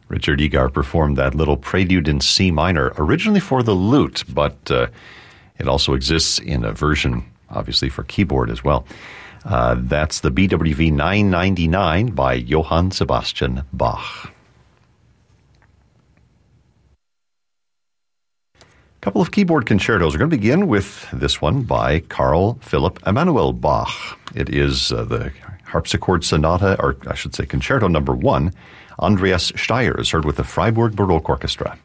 Richard Egar performed that little prelude in C minor, originally for the lute, but it also exists in a version, obviously, for keyboard as well. That's the BWV 999 by Johann Sebastian Bach. A couple of keyboard concertos. We're going to begin with this one by Carl Philipp Emanuel Bach. It is the harpsichord sonata, or I should say concerto number 1. Andreas Steyr is heard with the Freiburg Baroque Orchestra.